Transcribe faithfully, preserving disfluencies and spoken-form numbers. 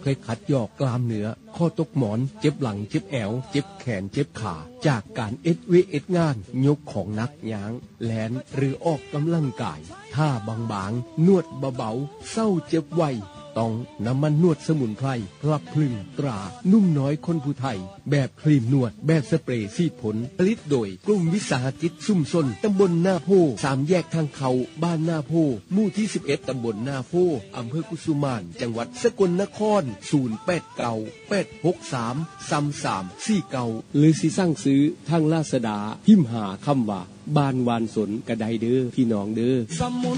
เคยขัดยอกกล้ามเนื้อข้อตกหมอนเจ็บหลังเจ็บแอวเจ็บแขนเจ็บขาจากการเอ็ดเวเอ็ดงานยกของหนักย้างแลนหรือออกกำลังกายท่าบางๆนวดเบาๆเศร้าเจ็บไวต้องน้ำมันนวดสมุนไพรพลับพลึงตรานุ่มน้อยคนผู้ไทยแบบครีมนวดแบบสเปรย์ซีดผลผลิตโดยกลุ่มวิสาหกิจชุมชนตำบลนาโพสามแยกทางเขาบ้านนาโพหมู่ที่สิบเอ็ดตำบลนาโพอำเภอกุสุมานจังหวัดสกลนครศูนย์ แปด เก้า แปด หก สาม สาม สาม สี่ เก้าหรือสิสั่งซื้อทางลาซาด้าพิมพ์หาคำว่าบ้านวานสนกระไดเด้อพี่น้องเด้อ